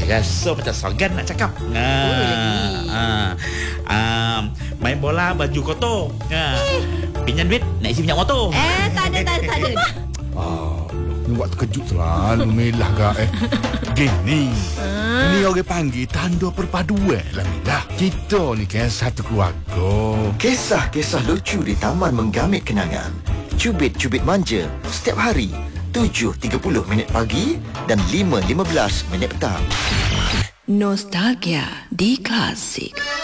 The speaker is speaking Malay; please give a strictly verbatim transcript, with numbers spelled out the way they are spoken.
Rasa macam Sorgan nak cakap. Ha, ha, ha, main bola baju kotor. Ha, pinjam duit nak isi minyak motor. Eh, tak ada, tak ada, tak ada. Ah, ni buat terkejut selalu Milah gak eh. Gini. Ah. Ni orang panggil tanda perpaduan lah Milah. Kita ni kan satu keluarga. Kisah-kisah lucu di Taman Menggamit Kenangan. Cubit-cubit manja setiap hari tujuh tiga puluh minit pagi dan lima lima belas minit petang. Nostalgia di Klasik.